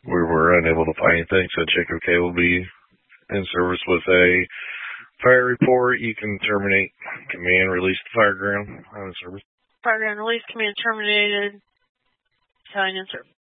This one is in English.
We were unable to find anything, so check OK will be in service with a fire report. You can terminate command, release the fireground. I'm in service. Fireground release, command terminated. Battalion in service.